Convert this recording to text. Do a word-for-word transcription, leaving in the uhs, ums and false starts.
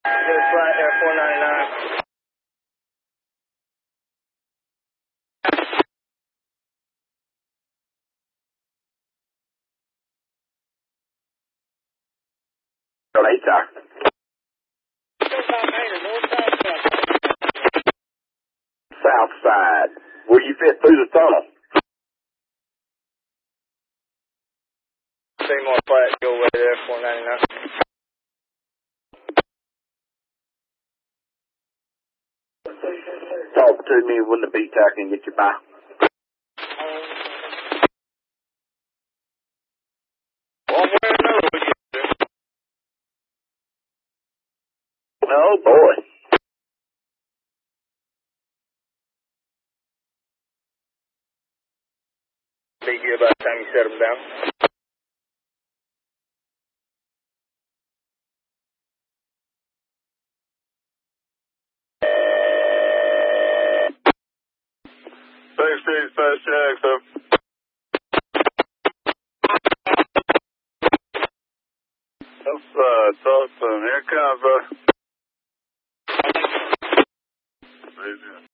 Good flight there, four ninety-nine. Later. South side, where you fit through the tunnel. Three more flights go away there, four ninety-nine. Talk to me when the B TAC can get you by. One way or another, we get there. Oh boy. Be here by the time you set them down. Thanks, Steve. Fast Jack, so. Let's uh, talk to him. Here comes, bro. Easy.